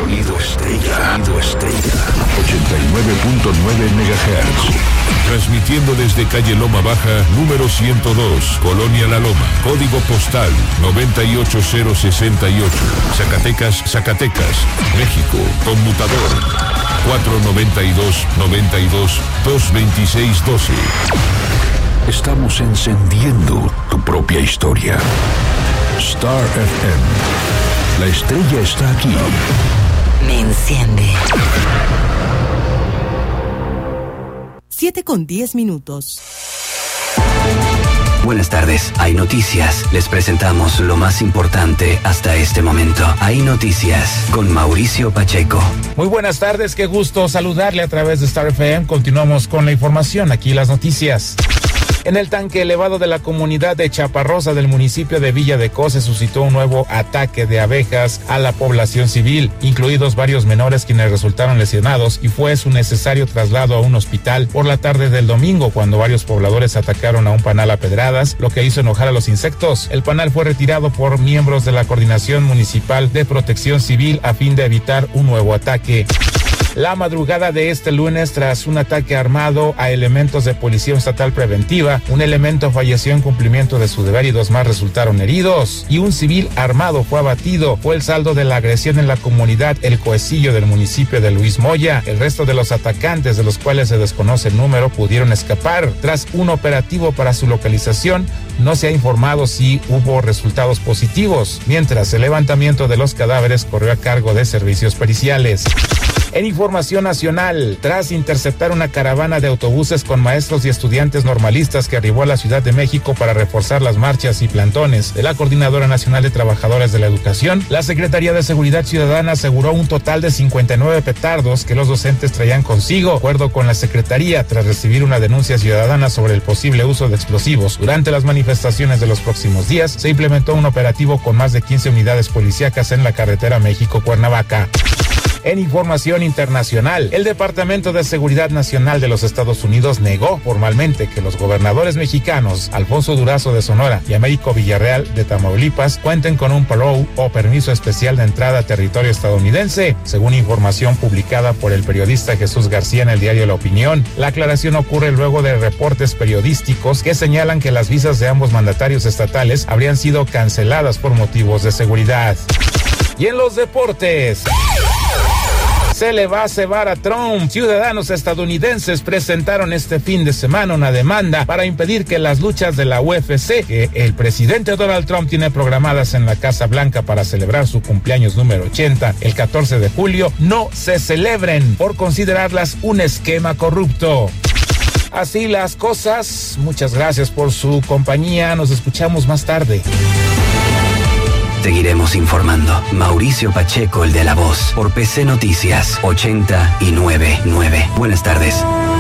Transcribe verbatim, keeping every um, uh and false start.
Sonido estrella. Sonido estrella. ochenta y nueve punto nueve megahertz. Transmitiendo desde calle Loma Baja, número ciento dos, Colonia La Loma. Código postal noventa y ocho cero sesenta y ocho. Zacatecas, Zacatecas, México. Conmutador cuatro noventa y dos, noventa y dos, dos veintiséis doce. Estamos encendiendo tu propia historia. Star F M. La estrella está aquí. Me enciende. siete con diez minutos. Buenas tardes, Hay Noticias. Les presentamos lo más importante hasta este momento. Hay Noticias con Mauricio Pacheco. Muy buenas tardes, qué gusto saludarle a través de Star F M. Continuamos con la información, aquí las noticias. En el tanque elevado de la comunidad de Chaparrosa del municipio de Villa de Cos se suscitó un nuevo ataque de abejas a la población civil, incluidos varios menores quienes resultaron lesionados, y fue su necesario traslado a un hospital por la tarde del domingo cuando varios pobladores atacaron a un panal a pedradas, lo que hizo enojar a los insectos. El panal fue retirado por miembros de la Coordinación Municipal de Protección Civil a fin de evitar un nuevo ataque. La madrugada de este lunes, tras un ataque armado a elementos de Policía Estatal Preventiva, un elemento falleció en cumplimiento de su deber y dos más resultaron heridos, y un civil armado fue abatido. Fue el saldo de la agresión en la comunidad El Coecillo del municipio de Luis Moya. El resto de los atacantes, de los cuales se desconoce el número, pudieron escapar. Tras un operativo para su localización, no se ha informado si hubo resultados positivos, mientras el levantamiento de los cadáveres corrió a cargo de servicios periciales. En información nacional, tras interceptar una caravana de autobuses con maestros y estudiantes normalistas que arribó a la Ciudad de México para reforzar las marchas y plantones de la Coordinadora Nacional de Trabajadores de la Educación, la Secretaría de Seguridad Ciudadana aseguró un total de cincuenta y nueve petardos que los docentes traían consigo. De acuerdo con la Secretaría, tras recibir una denuncia ciudadana sobre el posible uso de explosivos durante las manifestaciones de los próximos días, se implementó un operativo con más de quince unidades policíacas en la carretera México-Cuernavaca. En información internacional, el Departamento de Seguridad Nacional de los Estados Unidos negó formalmente que los gobernadores mexicanos Alfonso Durazo de Sonora y Américo Villarreal de Tamaulipas cuenten con un parole o permiso especial de entrada a territorio estadounidense, según información publicada por el periodista Jesús García en el diario La Opinión. La aclaración ocurre luego de reportes periodísticos que señalan que las visas de ambos mandatarios estatales habrían sido canceladas por motivos de seguridad. Y en los deportes, se le va a cebar a Trump. Ciudadanos estadounidenses presentaron este fin de semana una demanda para impedir que las luchas de la U F C, que el presidente Donald Trump tiene programadas en la Casa Blanca para celebrar su cumpleaños número ochenta, el catorce de julio, no se celebren por considerarlas un esquema corrupto. Así las cosas. Muchas gracias por su compañía. Nos escuchamos más tarde. Seguiremos informando. Mauricio Pacheco, el de La Voz, por P C Noticias ochenta y nueve punto nueve. Buenas tardes.